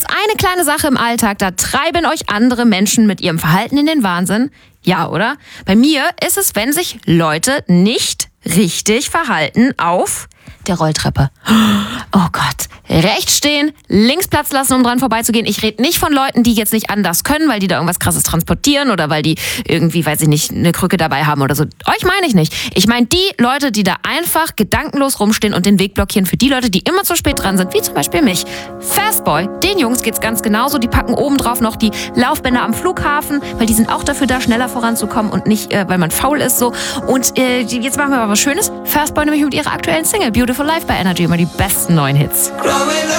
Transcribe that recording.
gibt's eine kleine Sache im Alltag, da treiben euch andere Menschen mit ihrem Verhalten in den Wahnsinn? Ja, oder? Bei mir ist es, wenn sich Leute nicht richtig verhalten auf der Rolltreppe. Oh Gott. Rechts stehen, links Platz lassen, um dran vorbeizugehen. Ich rede nicht von Leuten, die jetzt nicht anders können, weil die da irgendwas Krasses transportieren oder weil die irgendwie, weiß ich nicht, eine Krücke dabei haben oder so. Euch meine ich nicht. Ich meine die Leute, die da einfach gedankenlos rumstehen und den Weg blockieren für die Leute, die immer zu spät dran sind, wie zum Beispiel mich. Fastboy, den Jungs geht's ganz genauso. Die packen obendrauf noch die Laufbänder am Flughafen, weil die sind auch dafür da, schneller voranzukommen und nicht, weil man faul ist so. Und jetzt machen wir aber was Schönes. Fastboy nämlich mit ihrer aktuellen Single Beautiful Life bei Energy immer die besten neuen Hits.